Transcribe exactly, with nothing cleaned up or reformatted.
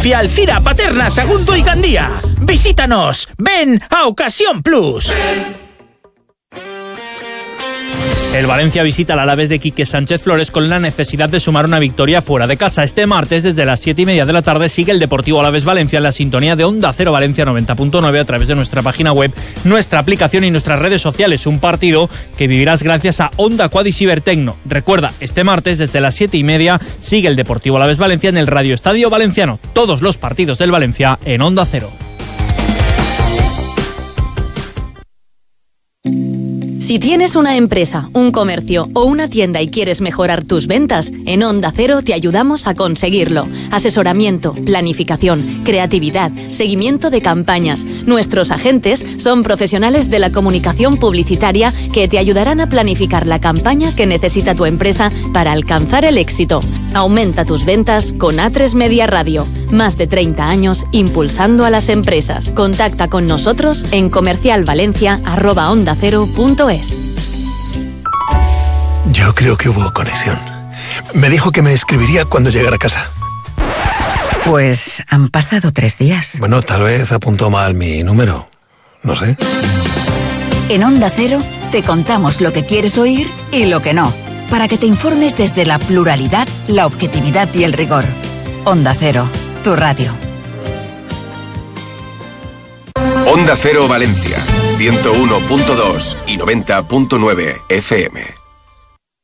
Valencia, Alcira, Paterna, Sagunto y Gandía. Visítanos. Ven a Ocasión Plus. El Valencia visita al Alavés de Quique Sánchez Flores con la necesidad de sumar una victoria fuera de casa. Este martes, desde las siete y media de la tarde, sigue el Deportivo Alavés Valencia en la sintonía de Onda Cero Valencia noventa punto nueve a través de nuestra página web, nuestra aplicación y nuestras redes sociales. Un partido que vivirás gracias a Onda Quad y Cibertecno. Recuerda, este martes, desde las siete y media, sigue el Deportivo Alavés Valencia en el Radio Estadio Valenciano. Todos los partidos del Valencia en Onda Cero. Si tienes una empresa, un comercio o una tienda y quieres mejorar tus ventas, en Onda Cero te ayudamos a conseguirlo. Asesoramiento, planificación, creatividad, seguimiento de campañas. Nuestros agentes son profesionales de la comunicación publicitaria que te ayudarán a planificar la campaña que necesita tu empresa para alcanzar el éxito. Aumenta tus ventas con A tres Media Radio. Más de treinta años impulsando a las empresas. Contacta con nosotros en comercialvalencia arroba onda cero punto es. Yo creo que hubo conexión. Me dijo que me escribiría cuando llegara a casa. Pues han pasado tres días. Bueno, tal vez apuntó mal mi número. No sé. En Onda Cero te contamos lo que quieres oír y lo que no, para que te informes desde la pluralidad, la objetividad y el rigor. Onda Cero, tu radio. Onda Cero Valencia, ciento uno punto dos y noventa punto nueve F M.